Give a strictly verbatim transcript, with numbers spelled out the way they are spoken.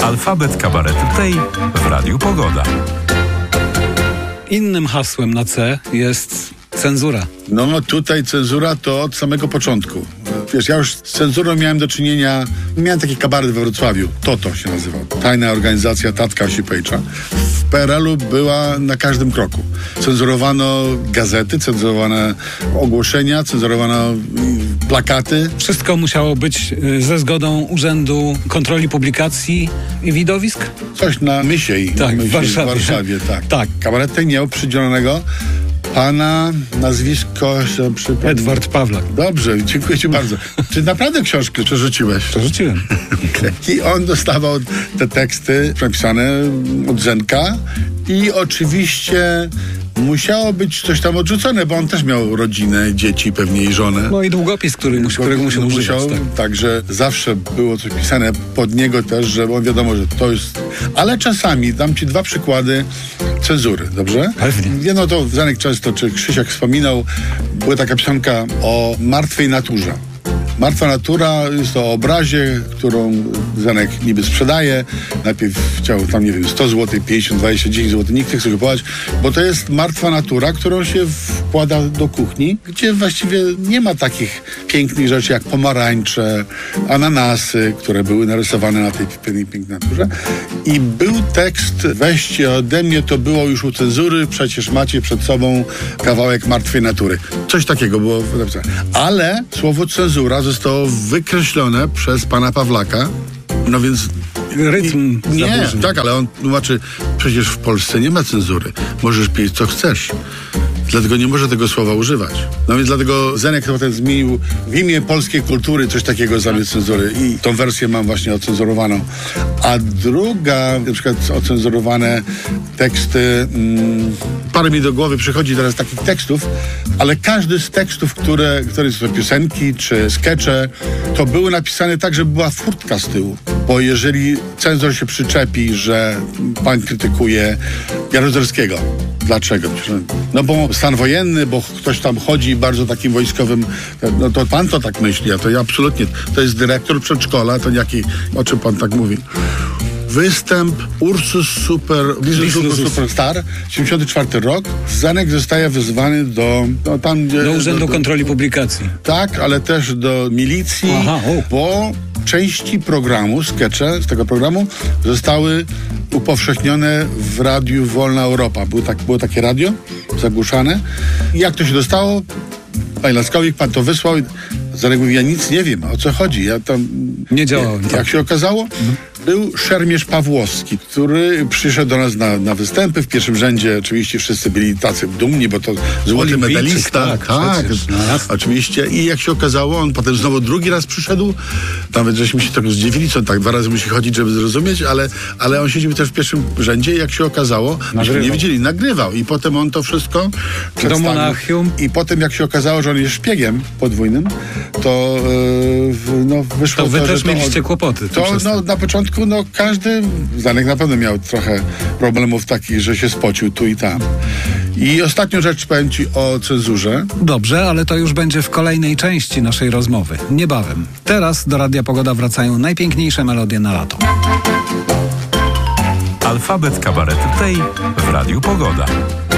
Alfabet Kabaretu Tej w Radiu Pogoda. Innym hasłem na C jest cenzura. No, no tutaj cenzura to od samego początku. Wiesz, ja już z cenzurą miałem do czynienia, miałem taki kabaret we Wrocławiu, Toto się nazywał, tajna organizacja Tatka Osipejcza. W P R L-u była na każdym kroku. Cenzurowano gazety, cenzurowane ogłoszenia, cenzurowano plakaty. Wszystko musiało być ze zgodą Urzędu Kontroli Publikacji i Widowisk? Coś na Mysiej, Tak, na Mysiej w Warszawie. w Warszawie, tak. Tak. Kabaret ten miał przydzielonego pana, nazwisko się przypomnę. Edward Pawlak. Dobrze, dziękuję ci bardzo. Czy naprawdę książkę przerzuciłeś? Przerzuciłem. I on dostawał te teksty napisane od Zenka i oczywiście musiało być coś tam odrzucone, bo on też miał rodzinę, dzieci pewnie i żonę. No i długopis, który musi, którego musiał używać. Tak. Także zawsze było coś pisane pod niego też, że on wiadomo, że to jest... Ale czasami, dam ci dwa przykłady cenzury, dobrze? Pewnie. No to Zenek często, czy Krzysiek wspominał, była taka piosenka o martwej naturze. Martwa natura jest to o obrazie, którą Zenek niby sprzedaje. Najpierw chciał tam, nie wiem, sto złotych, pięćdziesiąt, dwadzieścia, dziesięć złotych. Nikt nie chce kupować, bo to jest martwa natura, którą się wkłada do kuchni, gdzie właściwie nie ma takich pięknych rzeczy jak pomarańcze, ananasy, które były narysowane na tej pięknej naturze. I był tekst, weźcie ode mnie, to było już u cenzury, przecież macie przed sobą kawałek martwej natury. Coś takiego było napisane. Ale słowo cenzura zostało wykreślone przez pana Pawlaka. No więc... Rytm I, nie, zaburzył. tak, ale on tłumaczy, przecież w Polsce nie ma cenzury. Możesz pić co chcesz. Dlatego nie może tego słowa używać. No więc dlatego Zenek potem zmienił w imię polskiej kultury coś takiego zamiast cenzury. I tą wersję mam właśnie ocenzurowaną. A druga, na przykład ocenzurowane teksty, mm, parę mi do głowy przychodzi teraz takich tekstów, ale każdy z tekstów, które, które są piosenki czy skecze, to były napisane tak, żeby była furtka z tyłu. Bo jeżeli cenzor się przyczepi, że pan krytykuje Jaruzelskiego, dlaczego? No bo stan wojenny, bo ktoś tam chodzi bardzo takim wojskowym, no to pan to tak myśli, a to ja absolutnie, to jest dyrektor przedszkola, to jaki, o czym pan tak mówi? Występ Ursus Super, Ursus Superstar, siedemdziesiąty czwarty rok. Zenek zostaje wezwany do... No, tam, do Urzędu do, do, Kontroli Publikacji. Tak, ale też do milicji, Aha, bo części programu, skecze z tego programu zostały upowszechnione w Radiu Wolna Europa. Było, tak, było takie radio zagłuszane. I jak to się dostało? Panie Laskowik, pan to wysłał. Zenek mówi, ja nic nie wiem, o co chodzi. Ja tam... Nie działał. Jak, jak się okazało, mhm. był Szermierz Pawłowski, który przyszedł do nas na, na występy. W pierwszym rzędzie oczywiście wszyscy byli tacy dumni, bo to złoty medalista. Tak, tak no, oczywiście. I jak się okazało, on potem znowu drugi raz przyszedł. Nawet żeśmy się trochę zdziwili, co tak dwa razy musi chodzić, żeby zrozumieć, ale, ale on siedział też w pierwszym rzędzie i jak się okazało, myśmy nie widzieli, nagrywał. I potem on to wszystko do Monachium. I potem jak się okazało, że on jest szpiegiem podwójnym, to yy, no, wyszło to wy to, też że to mieliście od, kłopoty. To no, na początku no, każdy Zenek na pewno miał trochę problemów takich, że się spocił tu i tam. I ostatnią rzecz powiem ci o cenzurze. Dobrze, ale to już będzie w kolejnej części naszej rozmowy. Niebawem. Teraz do Radia Pogoda wracają najpiękniejsze melodie na lato. Alfabet Kabaretu Tej w Radiu Pogoda.